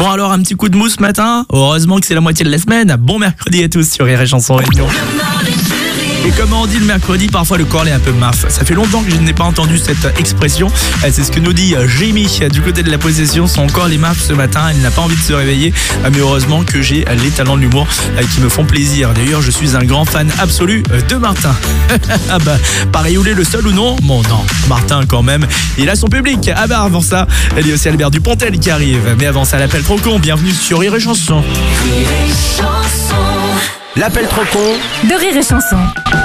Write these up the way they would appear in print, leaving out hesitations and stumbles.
Bon alors, un petit coup de mousse ce matin. Heureusement que c'est la moitié de la semaine. Bon mercredi à tous sur Rire et Chanson Réunion. Et comme on dit le mercredi, parfois le corps est un peu maf. Ça fait longtemps que je n'ai pas entendu cette expression. C'est ce que nous dit Jamie du côté de la possession. Son corps est maf ce matin. Elle n'a pas envie de se réveiller. Mais heureusement que j'ai les talents de l'humour qui me font plaisir. D'ailleurs, je suis un grand fan absolu de Martin. Ah bah, pareil, ou le seul ou non? Bon, non, Martin quand même. Il a son public. Ah bah, avant ça, il y a aussi Albert Dupontel qui arrive. Mais avant ça, l'appel trop con. Bienvenue sur Rire et Chanson. Rire et Chanson. L'appel trop con de Rire et Chanson.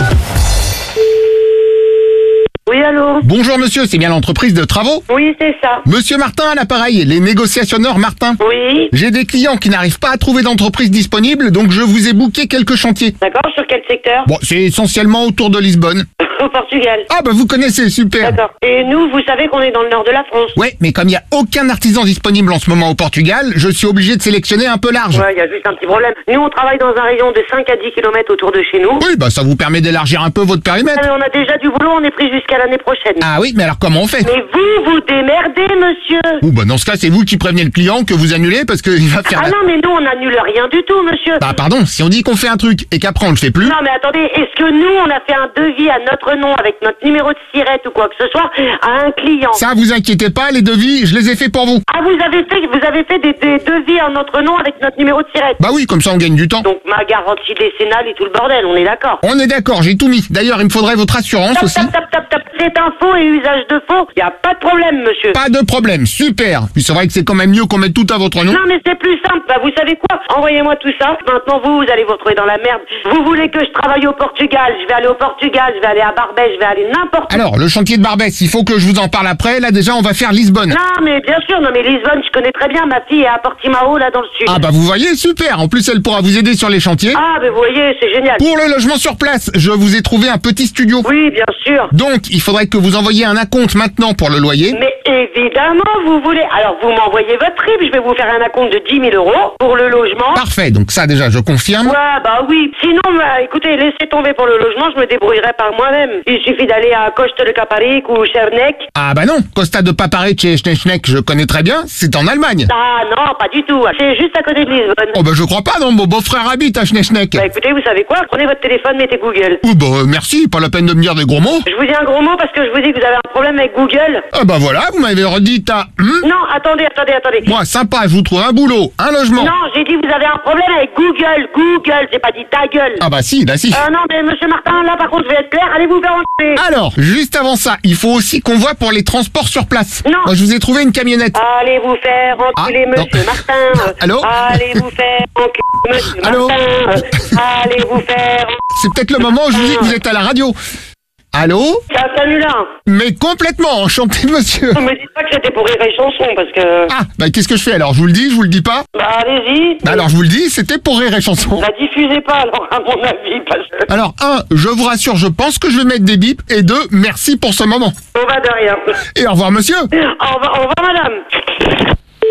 Oui, allô? Bonjour monsieur, c'est bien l'entreprise de travaux? Oui, c'est ça. Monsieur Martin à l'appareil, les négociationneurs Martin. Oui. J'ai des clients qui n'arrivent pas à trouver d'entreprise disponible, donc je vous ai booké quelques chantiers. D'accord, sur quel secteur? Bon, c'est essentiellement autour de Lisbonne. Au Portugal. Ah bah vous connaissez, super. D'accord. Et nous, vous savez qu'on est dans le nord de la France. Ouais, mais comme il n'y a aucun artisan disponible en ce moment au Portugal, je suis obligé de sélectionner un peu large. Ouais, il y a juste un petit problème. Nous, on travaille dans un rayon de 5 à 10 km autour de chez nous. Oui, bah ça vous permet d'élargir un peu votre périmètre. Mais on a déjà du boulot, on est pris jusqu'à l'année prochaine. Ah oui, mais alors comment on fait? Mais vous démerdez, monsieur. Ouh bah dans ce cas, c'est vous qui prévenez le client que vous annulez parce qu'il va faire... Ah non, mais nous, on n'annule rien du tout, monsieur. Bah pardon, si on dit qu'on fait un truc et qu'après on le fait plus... Non, mais attendez, est-ce que nous, on a fait un devis à notre nom avec notre numéro de sirette ou quoi que ce soit à un client? Ça, vous inquiétez pas, les devis, je les ai faits pour vous. Ah, vous avez fait des devis à notre nom avec notre numéro de sirette? Bah oui, comme ça on gagne du temps. Donc ma garantie décennale et tout le bordel, on est d'accord? On est d'accord, j'ai tout mis. D'ailleurs, il me faudrait votre assurance Tap, aussi. tap. C'est un faux et usage de faux. Y a pas de problème, monsieur. Pas de problème, super. Puis c'est vrai que c'est quand même mieux qu'on mette tout à votre nom. Non, mais c'est plus simple. Bah, vous savez quoi? Envoyez-moi tout ça. Maintenant, vous allez vous retrouver dans la merde. Vous voulez que je travaille au Portugal? Je vais aller au Portugal, je vais aller à Barbès, je vais aller n'importe où. Alors, le chantier de Barbès, il faut que je vous en parle après. Là, déjà, on va faire Lisbonne. Non, mais bien sûr, non, mais Lisbonne, je connais très bien. Ma fille est à Portimao, là, dans le sud. Ah bah vous voyez, super. En plus, elle pourra vous aider sur les chantiers. Ah, mais vous voyez, c'est génial. Pour le logement sur place, je vous ai trouvé un petit studio. Oui, bien sûr. Donc, il faudrait que vous envoyiez un acompte maintenant pour le loyer. Mais évidemment, vous voulez. Alors, vous m'envoyez votre RIB, je vais vous faire un acompte de 10 000 € pour le logement. Parfait, donc ça déjà, je confirme. Ouais, bah oui. Sinon, bah, écoutez, laissez tomber pour le logement, je me débrouillerai par moi-même. Il suffit d'aller à Costa de Caparic ou Czernek. Ah bah non, Costa de Paparic et Schneschneck, je connais très bien, c'est en Allemagne. Ah non, pas du tout. C'est juste à côté de Lisbonne. Oh bah je crois pas, non, mon beau-frère habite à Schneschneck. Bah écoutez, vous savez quoi? Prenez votre téléphone, mettez Google. Oh bah merci, pas la peine de me dire des gros mots. Je vous dis un gros mot parce que je vous dis que vous avez un problème avec Google. Ah bah voilà, vous m'avez redit à... Non, attendez. Moi, sympa, je vous trouve un boulot, un logement. Non, j'ai dit vous avez un problème avec Google. Google, j'ai pas dit ta gueule. Ah bah si. Non, mais monsieur Martin, là par contre, je vais être clair, allez vous faire enculer. Alors, juste avant ça, il faut aussi qu'on voit pour les transports sur place. Non. Moi, je vous ai trouvé une camionnette. Allez vous faire enculer, Ah, non. monsieur Martin. Allô? Allez vous faire enculer, monsieur Allô? Martin. Allez vous faire... C'est peut-être le moment où je vous dis que vous êtes à la radio. Allô? C'est un canular. Mais complètement, enchanté monsieur. Ne me dites pas que c'était pour Rire et Chanson, parce que... Ah, bah qu'est-ce que je fais alors? Je vous le dis, je vous le dis pas? Bah allez-y. Bah alors je vous le dis, c'était pour Rire et Chanson. La diffusez pas, alors, à mon avis, parce que... Alors, 1, je vous rassure, je pense que je vais mettre des bips. Et 2, merci pour ce moment. On va de rien. Et au revoir monsieur. Au revoir, madame.